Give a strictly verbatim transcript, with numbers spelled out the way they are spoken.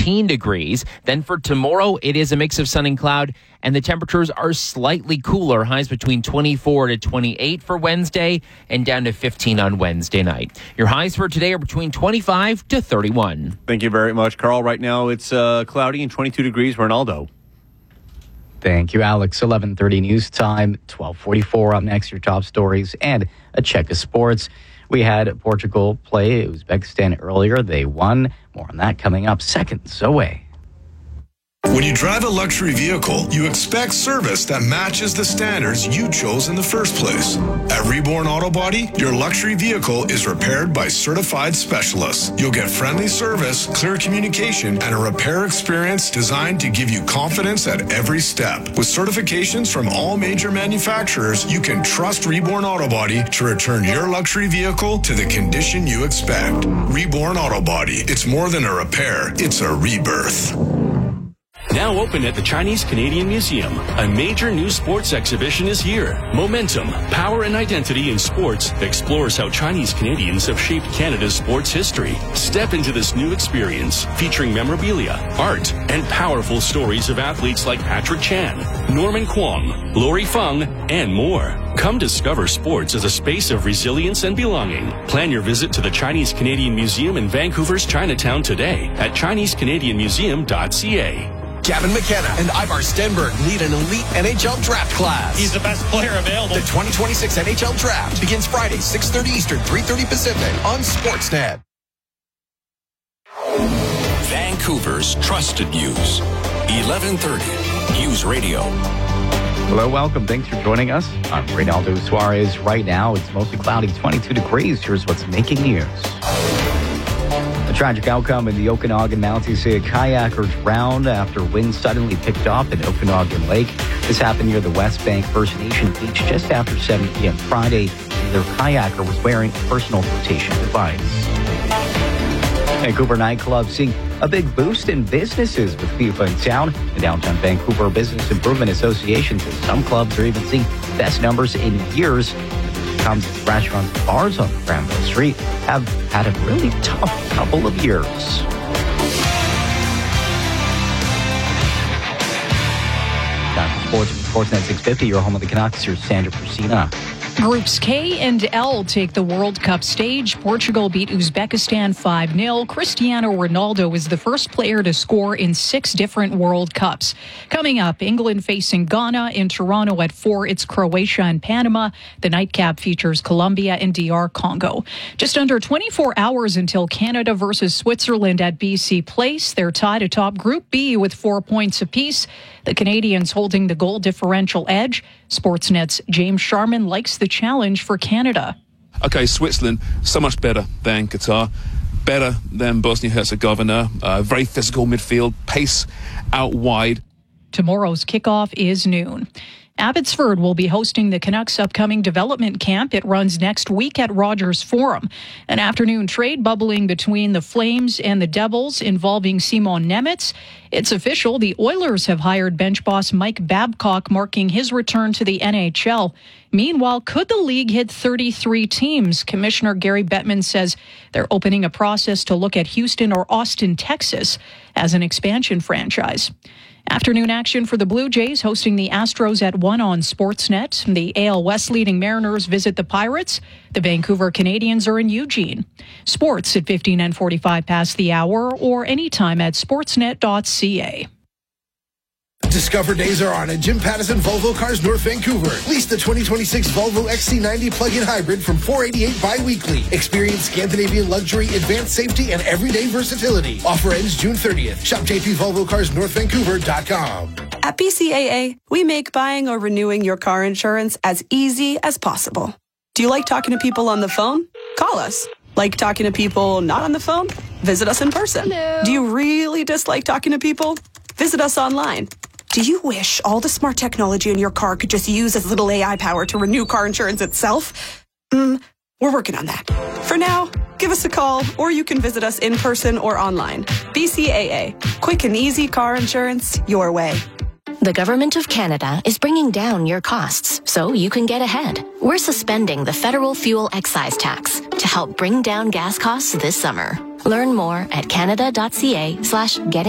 eighteen degrees. Then for tomorrow, it is a mix of sun and cloud, and the temperatures are slightly cooler. Highs between twenty-four to twenty-eight for Wednesday and down to fifteen on Wednesday night. Your highs for today are between twenty-five to thirty-one. Thank you very much, Carl. Right now it's uh, cloudy and twenty-two degrees. Ronaldo. Thank you, Alex. eleven thirty news time, twelve forty-four up next, your top stories and a check of sports. We had Portugal play Uzbekistan earlier. They won. More on that coming up seconds away. When you drive a luxury vehicle, you expect service that matches the standards you chose in the first place. At Reborn Auto Body, your luxury vehicle is repaired by certified specialists. You'll get friendly service, clear communication, and a repair experience designed to give you confidence at every step. With certifications from all major manufacturers, you can trust Reborn Auto Body to return your luxury vehicle to the condition you expect. Reborn Auto Body. It's more than a repair, it's a rebirth. Now open at the Chinese Canadian Museum, a major new sports exhibition is here. Momentum, Power and Identity in Sports explores how Chinese Canadians have shaped Canada's sports history. Step into this new experience featuring memorabilia, art, and powerful stories of athletes like Patrick Chan, Norman Kwong, Lori Fung, and more. Come discover sports as a space of resilience and belonging. Plan your visit to the Chinese Canadian Museum in Vancouver's Chinatown today at chinese canadian museum dot c a. Gavin McKenna and Ivar Stenberg lead an elite N H L draft class. He's the best player available. The twenty twenty-six N H L draft begins Friday, six thirty Eastern, three thirty Pacific on Sportsnet. Vancouver's trusted news. eleven thirty News Radio. Hello, welcome. Thanks for joining us. I'm Reynaldo Suarez. Right now, it's mostly cloudy, twenty-two degrees. Here's what's making news. A tragic outcome in the Okanagan Mounties. A kayaker drowned after wind suddenly picked up in Okanagan Lake. This happened near the West Bank First Nation beach just after seven p.m. Friday. Their kayaker was wearing a personal flotation device. Vancouver nightclubs seeing a big boost in businesses with FIFA in town. The Downtown Vancouver Business Improvement Association says some clubs are even seeing best numbers in years. Comes as restaurants and bars on Granville Street have had a really tough couple of years. Time for sports from Sportsnet six fifty. Your home of the Canucks. Here's Sandra Persina. Groups K and L take the World Cup stage. Portugal beat Uzbekistan five nil. Cristiano Ronaldo is the first player to score in six different World Cups. Coming up, England facing Ghana. In Toronto at four, it's Croatia and Panama. The nightcap features Colombia and D R Congo. Just under twenty-four hours until Canada versus Switzerland at B C Place. They're tied atop Group B with four points apiece. The Canadians holding the goal differential edge. Sportsnet's James Sharman likes the challenge for Canada. Okay, Switzerland, so much better than Qatar, better than Bosnia-Herzegovina, uh, very physical midfield, pace out wide. Tomorrow's kickoff is noon. Abbotsford will be hosting the Canucks' upcoming development camp. It runs next week at Rogers Forum. An afternoon trade bubbling between the Flames and the Devils involving Simon Nemetz. It's official. The Oilers have hired bench boss Mike Babcock, marking his return to the N H L. Meanwhile, could the league hit thirty-three teams? Commissioner Gary Bettman says they're opening a process to look at Houston or Austin, Texas as an expansion franchise. Afternoon action for the Blue Jays hosting the Astros at one on Sportsnet. The A L West leading Mariners visit the Pirates. The Vancouver Canadians are in Eugene. Sports at fifteen and forty-five past the hour or anytime at sportsnet dot c a. Discover days are on at Jim Pattison Volvo Cars North Vancouver. Lease the twenty twenty-six Volvo X C ninety plug-in hybrid from four eighty-eight bi-weekly. Experience Scandinavian luxury, advanced safety, and everyday versatility. Offer ends June thirtieth. Shop j p volvo cars north vancouver dot com. At B C A A, we make buying or renewing your car insurance as easy as possible. Do you like talking to people on the phone? Call us. Like talking to people not on the phone? Visit us in person. Hello. Do you really dislike talking to people? Visit us online. Do you wish all the smart technology in your car could just use as little A I power to renew car insurance itself? Mm, we're working on that. For now, give us a call or you can visit us in person or online. B C A A. Quick and easy car insurance your way. The Government of Canada is bringing down your costs so you can get ahead. We're suspending the federal fuel excise tax to help bring down gas costs this summer. Learn more at canada dot c a slash get